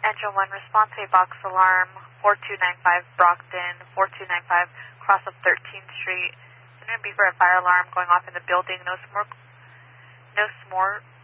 Engine 1, response to a box alarm, 4295 Brockton, 4295, cross of 13th Street. There's going to be a fire alarm going off in the building. No smoke